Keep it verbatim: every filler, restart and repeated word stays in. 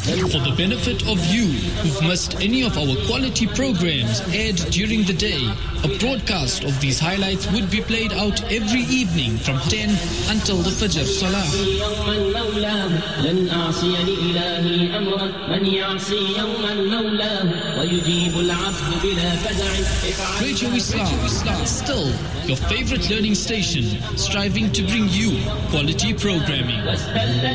For the benefit of you who've missed any of our quality programs aired during the day, a broadcast of these highlights would be played out every evening from ten until the Fajr Salah. Radio Islam, still your favorite learning station, striving to bring you quality programming.